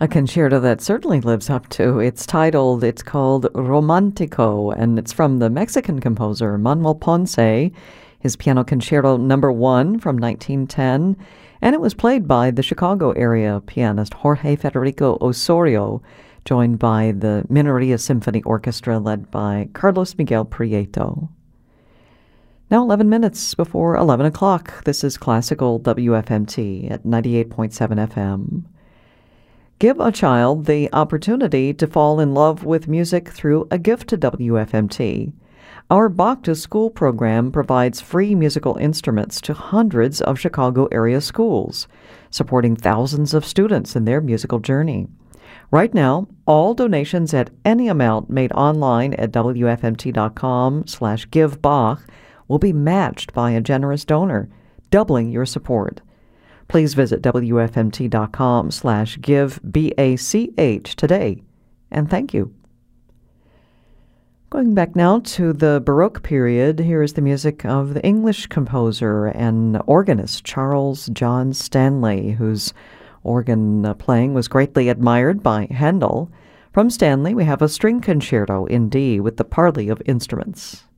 A concerto that certainly lives up to. It's called Romantico, and it's from the Mexican composer Manuel Ponce, his Piano Concerto Number 1 from 1910, and it was played by the Chicago area pianist Jorge Federico Osorio, joined by the Minoria Symphony Orchestra led by Carlos Miguel Prieto. Now 11 minutes before 11 o'clock, this is Classical WFMT at 98.7 FM. Give a child the opportunity to fall in love with music through a gift to WFMT. Our Bach to School program provides free musical instruments to hundreds of Chicago area schools, supporting thousands of students in their musical journey. Right now, all donations at any amount made online at WFMT.com/GiveBach will be matched by a generous donor, doubling your support. Please visit WFMT.com/GiveBACH today, and thank you. Going back now to the Baroque period, here is the music of the English composer and organist Charles John Stanley, whose organ playing was greatly admired by Handel. From Stanley, we have a string concerto in D with the parley of instruments.